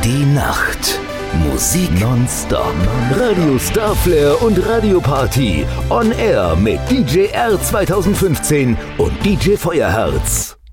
Die Nacht. Musik nonstop. Radio Starflare und Radio Party. On Air mit DJ R 2015 und DJ Feuerherz.